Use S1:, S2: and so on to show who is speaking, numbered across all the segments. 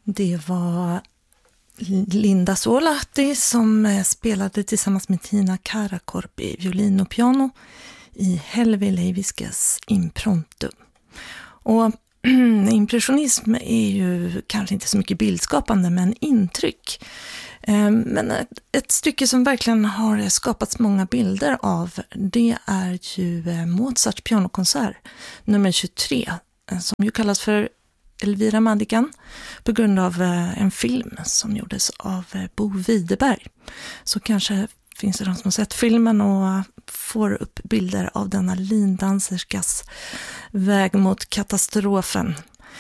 S1: Det var Linda Solati som spelade tillsammans med Tina Karakorpi violin och piano i Helvi Leiviskas Impromptu. Och impressionism är ju kanske inte så mycket bildskapande men intryck. Men ett stycke som verkligen har skapats många bilder av, det är ju Mozarts pianokonsert nummer 23 som ju kallas för Elvira Madigan på grund av en film som gjordes av Bo Widerberg. Så kanske finns det de som har sett filmen och får upp bilder av denna lindanserskas väg mot katastrofen.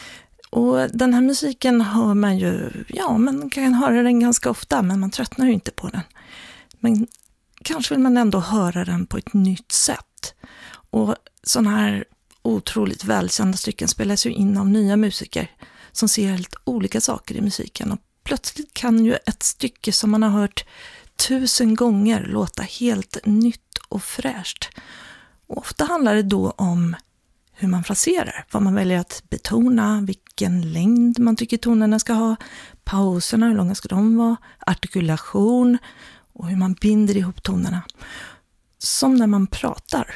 S1: Och den här musiken hör man ju, man kan höra den ganska ofta men man tröttnar ju inte på den. Men kanske vill man ändå höra den på ett nytt sätt. Och sådana här otroligt välkända stycken spelas ju in av nya musiker som ser helt olika saker i musiken. Och plötsligt kan ju ett stycke som man har hört 1000 gånger låta helt nytt och fräscht. Och ofta handlar det då om hur man fraserar, vad man väljer att betona, vilken längd man tycker tonerna ska ha, pauserna, hur långa ska de vara, artikulation och hur man binder ihop tonerna. Som när man pratar.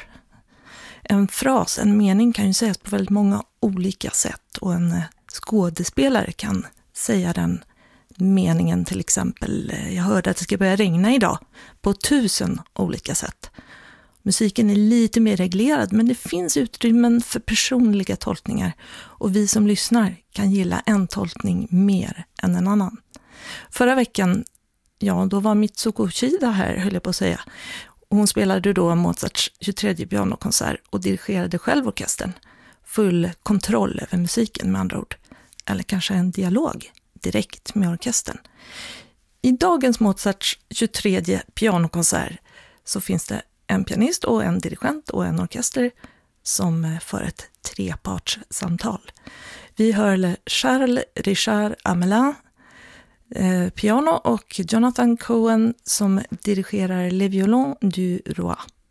S1: En fras, en mening kan ju sägas på väldigt många olika sätt och en skådespelare kan säga den meningen, till exempel jag hörde att det ska börja regna idag, på 1000 olika sätt. Musiken är lite mer reglerad men det finns utrymmen för personliga tolkningar och vi som lyssnar kan gilla en tolkning mer än en annan. Förra veckan, då var Mitsuko Shida här, höll jag på att säga. Hon spelade då Mozarts 23 pianokonsert och dirigerade själv orkestern. Full kontroll över musiken med andra ord. Eller kanske en dialog direkt med orkestern. I dagens Mozarts 23 pianokonsert så finns det en pianist och en dirigent och en orkester som för ett trepartssamtal. Vi hör Charles Richard Amelin piano och Jonathan Cohen som dirigerar Le Violon du Roi.